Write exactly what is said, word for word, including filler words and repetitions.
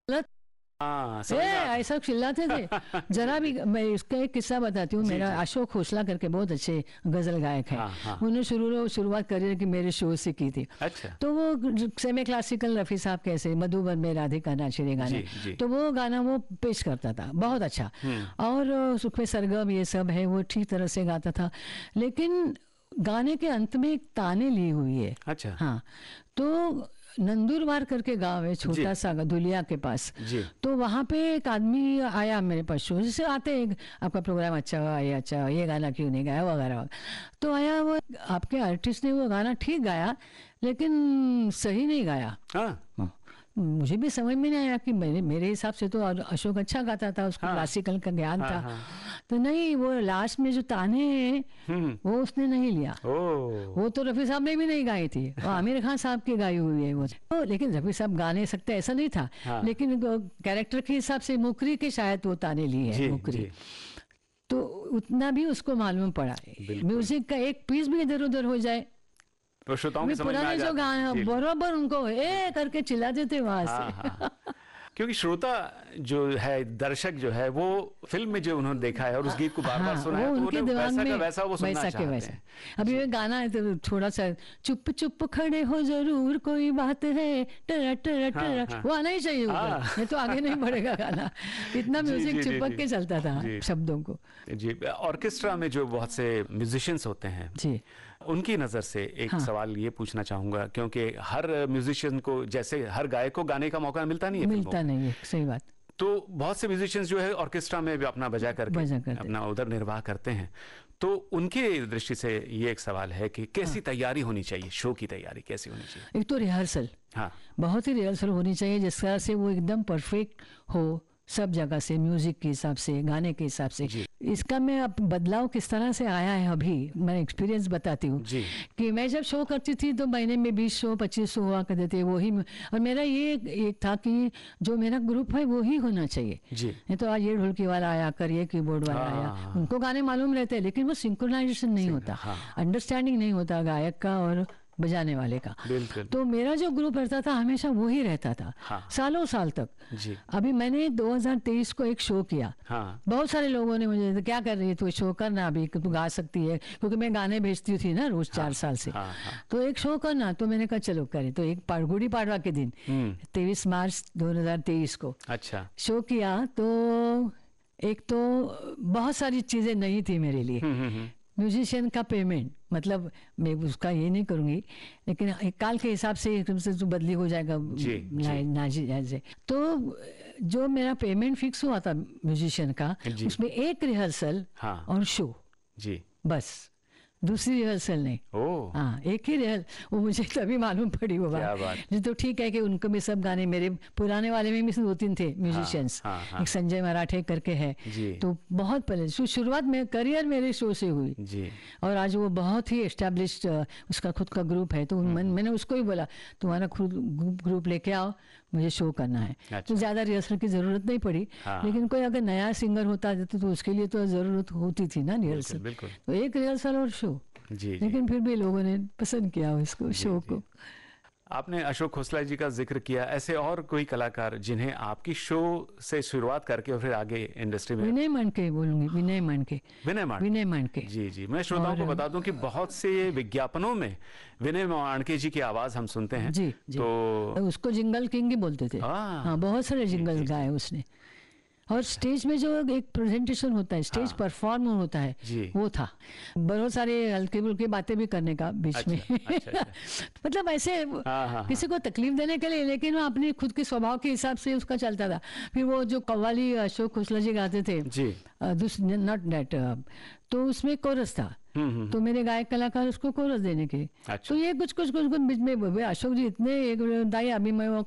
हाँ, ए, ऐसा चिल्लाते थे जरा भी। मैं इसका एक किस्सा बताती हूँ। मेरा अशोक खोसला करके बहुत अच्छे गजल गायक हैं। हाँ, हाँ। उन्होंने शुरू शुरुआत करियर की मेरे शो से की थी। अच्छा। तो वो सेमी क्लासिकल रफ़ी साहब कैसे मधुबन में राधिका नाचिरे गाना, जी, जी। तो वो गाना वो पेश करता था बहुत अच्छा। और उसमें सरगम ये सब है, वो ठीक तरह से गाता था। लेकिन गाने के अंत में एक ताने ली हुई है। अच्छा। हाँ, तो नंदुरबार करके गांव है छोटा सा दुलिया के पास। जी। तो वहाँ पे एक आदमी आया मेरे पास, शो जैसे आते हैं, आपका प्रोग्राम अच्छा हुआ, ये अच्छा हुआ, ये गाना क्यों नहीं गाया वगैरह। तो आया वो, आपके आर्टिस्ट ने वो गाना ठीक गाया लेकिन सही नहीं गाया। हाँ। मुझे भी समझ में नहीं आया कि मेरे मेरे हिसाब से तो अशोक अच्छा गाता था, उसको हाँ। क्लासिकल का ज्ञान हाँ, था। हाँ। तो नहीं, वो लास्ट में जो ताने हैं वो उसने नहीं लिया। ओ। वो तो रफ़ी साहब ने भी नहीं गाई थी, वो आमिर खान साहब की गाई हुई है वो। तो लेकिन रफ़ी साहब गा नहीं सकते ऐसा नहीं था। हाँ। लेकिन कैरेक्टर के हिसाब से मुकरी के शायद वो ताने लिए है, मुकरी। तो उतना भी उसको मालूम पड़ा। म्यूजिक का एक पीस भी इधर उधर हो जाए, तो श्रोताओं के समझ में आ पुराने जो गाना बराबर उनको ए करके चिल्लाते थे वहां से। हाँ, हाँ। क्योंकि श्रोता जो है, दर्शक जो है, वो फिल्म में जो उन्होंने देखा है और उस गीत को बार बार सुना है, तो उनके दिमाग वैसा में का वैसा वो सुनना वैसा के चाहते वैसा। हैं। अभी ये गाना है तो थोड़ा सा चुप चुप खड़े हो जरूर कोई बात है, टरा टरा टरा, हाँ। वो आना ही चाहिए ऊपर, नहीं तो आगे नहीं बढ़ेगा गाना। इतना म्यूजिक चिपक के चलता था शब्दों को। जी, ऑर्केस्ट्रा में जो बहुत से म्यूजिशियंस होते हैं जी, उनकी नज़र से एक हाँ। सवाल ये पूछना चाहूंगा, क्योंकि हर म्यूजिशियन को, जैसे हर गायक को गाने का मौका मिलता नहीं है, मिलता नहीं है, सही बात। तो बहुत से म्यूजिशियंस जो है ऑर्केस्ट्रा में भी अपना बजा करके अपना उधर निर्वाह करते हैं। तो उनके दृष्टि से ये एक सवाल है कि कैसी हाँ। तैयारी होनी चाहिए, शो की तैयारी कैसी होनी चाहिए? एक तो रिहर्सल, हाँ, बहुत ही रिहर्सल होनी चाहिए जिस तरह से वो एकदम परफेक्ट हो सब जगह से, म्यूजिक के हिसाब से, गाने के हिसाब से। इसका मैं अब बदलाव किस तरह से आया है, अभी मैं एक्सपीरियंस बताती हूँ कि मैं जब शो करती थी तो महीने में बीस शो पच्चीस शो हुआ करते थे, वही। और मेरा ये एक था कि जो मेरा ग्रुप है वो ही होना चाहिए। नहीं तो आज ये ढोलकी वाला आया कर, ये कीबोर्ड वाला आया, उनको गाने मालूम रहते हैं लेकिन वो सिंक्रोनाइजेशन नहीं होता, अंडरस्टैंडिंग नहीं होता गायक का और बजाने वाले का। तो मेरा जो ग्रुप रहता था हमेशा वो ही रहता था, हाँ। सालों साल तक। जी। अभी मैंने दो हज़ार तेईस को एक शो किया, हाँ। बहुत सारे लोगों ने मुझे तो क्या कर रही है तू, शो करना अभी, तू गा सकती है, क्योंकि मैं गाने भेजती थी ना रोज, हाँ। चार साल से, हाँ, हाँ। तो एक शो करना, तो मैंने कहा चलो करें। तो एक गुड़ी पाड़वा के दिन तेईस मार्च दो हजार तेईस को अच्छा शो किया। तो एक तो बहुत सारी चीजें नहीं थी मेरे लिए। म्यूजिशियन का पेमेंट, मतलब मैं उसका ये नहीं करूंगी, लेकिन एक काल के हिसाब से एकदम से जो बदली हो जाएगा नाजी। तो जो मेरा पेमेंट फिक्स हुआ था म्यूजिशियन का, उसमें एक रिहर्सल, हाँ। और शो, जी, बस, दूसरी रिहर्सल नहीं। ओह, हाँ, एक ही रिहर्सल। वो मुझे तभी मालूम पड़ी वो बात। तो ठीक है कि उनको भी सब गाने, मेरे पुराने वाले में भी दो तीन थे म्यूजिशियंस, हाँ, हाँ, हाँ। एक संजय मराठे करके है, तो बहुत पहले शुरुआत में करियर मेरे शो से हुई जी। और आज वो बहुत ही एस्टेब्लिश्ड उसका खुद का ग्रुप है। तो मैं, मैंने उसको ही बोला तुम्हारा खुद ग्रुप लेके आओ, मुझे शो करना है। अच्छा। तो ज्यादा रिहर्सल की जरूरत नहीं पड़ी, हाँ। लेकिन कोई अगर नया सिंगर होता तो, तो उसके लिए तो जरूरत होती थी ना रिहर्सल। तो एक रिहर्सल और शो, जी, लेकिन फिर भी लोगों ने पसंद किया उसको, शो को। आपने अशोक खोसला जी का जिक्र किया, ऐसे और कोई कलाकार जिन्हें आपकी शो से शुरुआत करके और फिर आगे इंडस्ट्री में? विनय मांडके बोलूंगी, विनय मांडके। विनय मांडके, विनय मांडके, जी जी। मैं श्रोताओं को बता दूं कि बहुत से विज्ञापनों में विनय मांडके जी की आवाज हम सुनते हैं। जी, जी। तो उसको जिंगल किंग ही बोलते थे, हाँ, बहुत सारे जिंगल गाए उसने। और स्टेज में जो एक प्रेजेंटेशन होता है, स्टेज हाँ। परफॉर्म होता है, वो था। बहुत सारे हल्की फुल्की बातें भी करने का बीच अच्छा, में अच्छा, अच्छा। मतलब ऐसे हाँ, हाँ, किसी को तकलीफ देने के लिए, लेकिन वो अपने खुद के स्वभाव के हिसाब से उसका चलता था। फिर वो जो कव्वाली अशोक खोसला जी गाते थे, नॉट दैट, तो उसमें कोरस था, तो मेरे गायक कलाकार उसको कोरस देने के, अच्छा। तो ये कुछ कुछ कुछ कुछ बीच में अशोक जी इतने एक दाई, अभी मैं